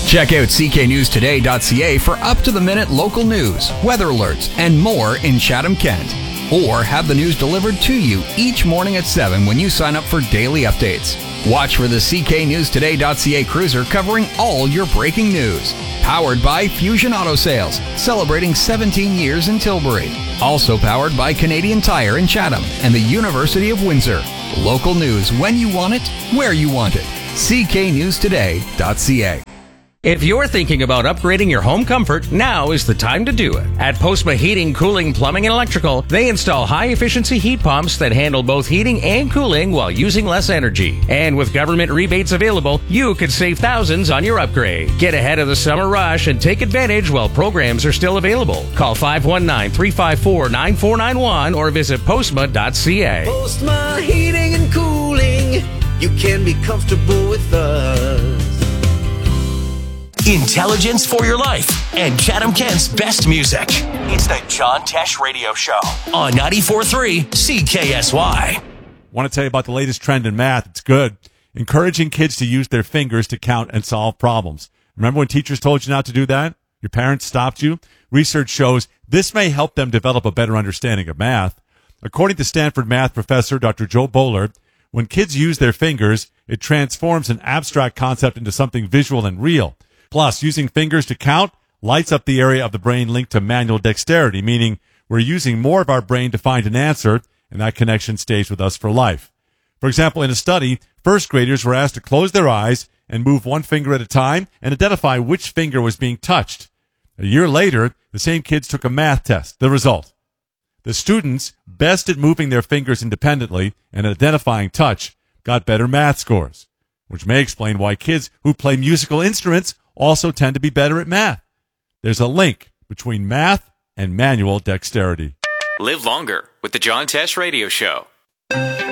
Check out cknewstoday.ca for up-to-the-minute local news, weather alerts, and more in Chatham-Kent. Or have the news delivered to you each morning at 7 when you sign up for daily updates. Watch for the cknewstoday.ca cruiser covering all your breaking news. Powered by Fusion Auto Sales, celebrating 17 years in Tilbury. Also powered by Canadian Tire in Chatham and the University of Windsor. Local news when you want it, where you want it. cknewstoday.ca. If you're thinking about upgrading your home comfort, now is the time to do it. At Postma Heating, Cooling, Plumbing, and Electrical, they install high-efficiency heat pumps that handle both heating and cooling while using less energy. And with government rebates available, you could save thousands on your upgrade. Get ahead of the summer rush and take advantage while programs are still available. Call 519-354-9491 or visit postma.ca. Postma Heating and Cooling, you can be comfortable with us. Intelligence for your life and Chatham-Kent's best music. It's the John Tesh Radio Show on 94.3 CKSY. Want to tell you about the latest trend in math. It's good. Encouraging kids to use their fingers to count and solve problems. Remember when teachers told you not to do that? Your parents stopped you? Research shows this may help them develop a better understanding of math. According to Stanford math professor Dr. Joe Boller, when kids use their fingers, it transforms an abstract concept into something visual and real. Plus, using fingers to count lights up the area of the brain linked to manual dexterity, meaning we're using more of our brain to find an answer, and that connection stays with us for life. For example, in a study, first graders were asked to close their eyes and move one finger at a time and identify which finger was being touched. A year later, the same kids took a math test. The result: the students best at moving their fingers independently and identifying touch got better math scores, which may explain why kids who play musical instruments also tend to be better at math. There's a link between math and manual dexterity. Live longer with the John Tesh Radio Show.